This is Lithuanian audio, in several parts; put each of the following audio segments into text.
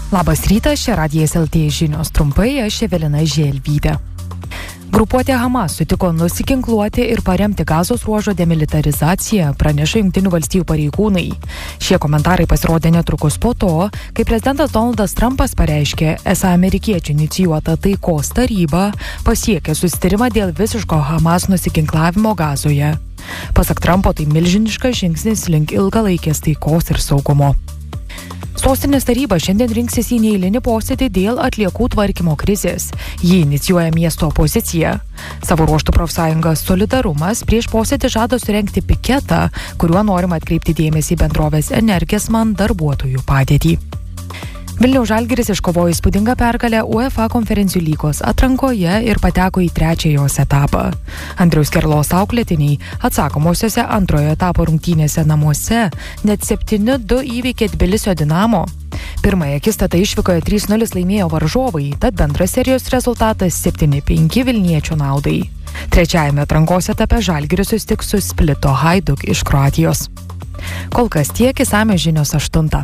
Labas rytas, čia Radijas LT žinios trumpai, aš Evelina Želvytė. Grupuotė Hamas sutiko nusiginkluoti ir paremti Gazos ruožo demilitarizaciją, praneša Jungtinių valstijų pareigūnai. Šie komentarai pasirodė netrukus po to, kai prezidentas Donaldas Trumpas pareiškė, esą amerikiečių inicijuota taikos taryba pasiekė susitarimą dėl visiško Hamas nusiginklavimo Gazoje. Pasak Trumpo, tai milžiniškas žingsnis link ilgalaikės taikos ir saugumo. Sostinės taryba šiandien rinksis į neeilinį posėdį dėl atliekų tvarkymo krizės. Jį inicijuoja miesto opozicija. Savo ruožtų profsąjunga Solidarumas prieš posėdį žada surengti piketą, kuriuo norima atkreipti dėmesį bendrovės Energesman darbuotojų padėtį. Vilniaus Žalgiris iškovojo įspūdingą pergalę UEFA konferencijų lygos atrankoje ir pateko į trečiąją jos etapą. Andriaus Kerlos auklėtiniai atsakomosiose antrojo etapo rungtynėse namuose net 7-2 įveikė Tbilisio Dinamo. Pirmąją akistatą išvykoje 3-0 laimėjo varžovai, tad bendras serijos rezultatas 7-5 vilniečių naudai. Trečiajame atrankos etape Žalgiris susitiks su Splito Hajduk iš Kroatijos. Kol kas tiek, išsamios žinios 8.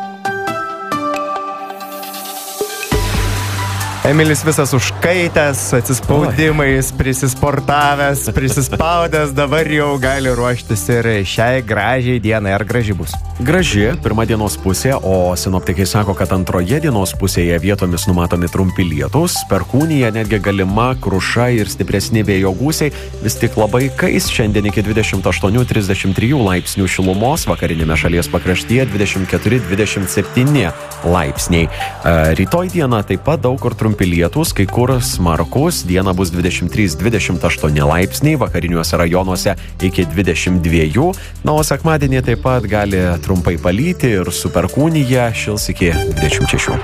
Emilis visas užkaitęs, atsispaudimais, prisispaudęs, dabar jau gali ruoštis ir šiai gražiai dienai. Ar graži bus? Graži, pirma dienos pusė, o sinoptikai sako, kad antroje dienos pusėje vietomis numatomi trumpi lietūs, perkūnija, netgi galima kruša ir stipresni vėjo gūsiai, vis tik labai kais, šiandien iki 28-33 laipsnių šilumos, vakarinėme šalies pakraštyje 24-27 laipsniai. Rytoj dieną taip pat daug kur trumpi lietūs, kai kur smarkus, diena bus 23-28 laipsniai, vakariniuose rajonuose iki 22, na o sekmadienį taip pat gali trumpai palyti ir su perkūnija šils iki 26.